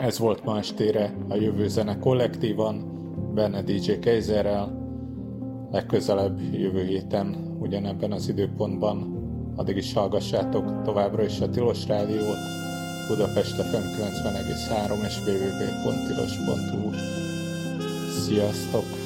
Ez volt ma estére a Jövő Zene kollektívan, benne DJ Kejzerrel. Legközelebb jövő héten ugyanebben az időpontban. Addig is hallgassátok továbbra is a Tilos Rádiót, Budapest FM 90,3 és www.tilos.hu. Sziasztok!